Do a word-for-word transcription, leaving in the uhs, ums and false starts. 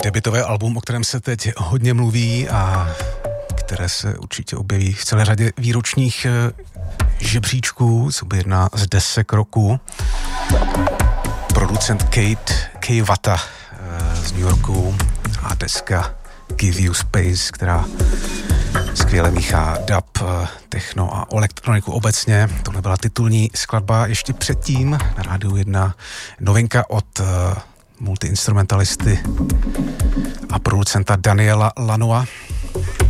debutové album, o kterém se teď hodně mluví a které se určitě objeví v celé řadě výročních žebříčků, co by jedna z desek roku. Producent Kate K. Vata z New Yorku a deska Give You Space, která skvěle míchá dub, techno a elektroniku obecně. Tohle byla titulní skladba. Ještě předtím na Rádiu jedna novinka od multiinstrumentalisty a producenta Daniela Lanoa.